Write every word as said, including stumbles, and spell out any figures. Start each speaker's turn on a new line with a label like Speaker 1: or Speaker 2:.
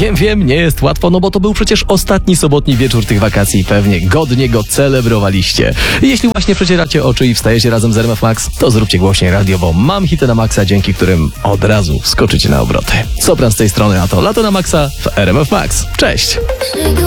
Speaker 1: Wiem, wiem, nie jest łatwo, no bo to był przecież ostatni sobotni wieczór tych wakacji i pewnie godnie go celebrowaliście. Jeśli właśnie przecieracie oczy i wstajecie razem z R M F Max, to zróbcie głośniej radio, bo mam hity na maksa, dzięki którym od razu wskoczycie na obroty. Sopran z tej strony, a to Lato na Maxa w R M F Max. Cześć!